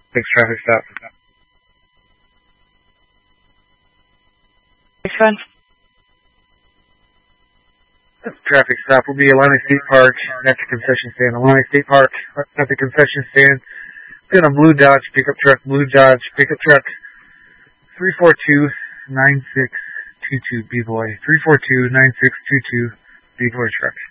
Next traffic stop. Next one. Traffic stop will be Illini State Park at the concession stand. Illini State Park at the concession stand. Then a blue Dodge pickup truck. 342-9622 B-Boy. 342-9622 B-Boy truck.